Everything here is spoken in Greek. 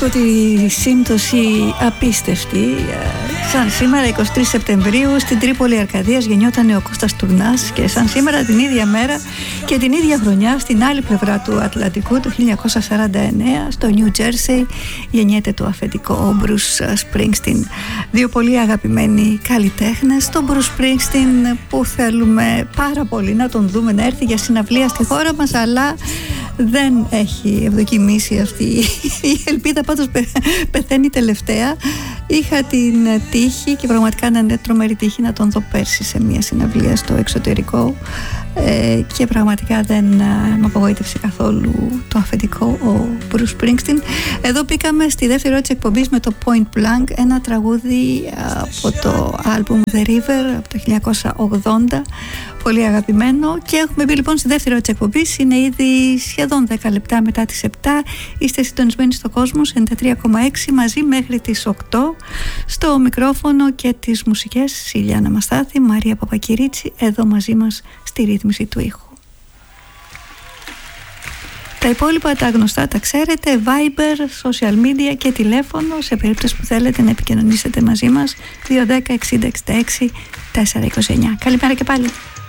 βρίσκω τη σύμπτωση απίστευτη. Σαν σήμερα 23 Σεπτεμβρίου στην Τρίπολη Αρκαδίας γεννιόταν ο Κώστας Τουρνάς, και σαν σήμερα την ίδια μέρα και την ίδια χρονιά στην άλλη πλευρά του Ατλαντικού, το 1949, στο Νιου Τζέρσεϊ, γεννιέται το αφεντικό ο Μπρους Σπρίνγκστιν. Δύο πολύ αγαπημένοι καλλιτέχνες. Τον Μπρους Σπρίνγκστιν που θέλουμε πάρα πολύ να τον δούμε να έρθει για συναυλία στη χώρα μας, αλλά δεν έχει ευδοκιμήσει αυτή η ελπίδα, πάντως πεθαίνει τελευταία. Είχα την τύχη, και πραγματικά είναι τρομερή τύχη, να τον δω πέρσι σε μια συναυλία στο εξωτερικό, και πραγματικά δεν με απογοήτευσε καθόλου το αφεντικό ο Bruce Springsteen. Εδώ πήγαμε στη δεύτερη ώρα της εκπομπής με το Point Blank, ένα τραγούδι από το άλμπουμ The River από το 1980, πολύ αγαπημένο. Και έχουμε μπει λοιπόν στη δεύτερη ώρα της εκπομπής. Είναι ήδη σχεδόν 10 λεπτά μετά τις 7. Είστε συντονισμένοι στο Κόσμος 93,6 μαζί μέχρι τις 8. Στο μικρόφωνο και τις μουσικές Σιλιάνα Μαστάθη, Μαρία Παπακυρίτσι εδώ μαζί μας στη ρύθμιση του ήχου. Τα υπόλοιπα τα γνωστά τα ξέρετε: Viber, social media και τηλέφωνο σε περίπτωση που θέλετε να επικοινωνήσετε μαζί μας 210 60 66 429. Καλημέρα και πάλι.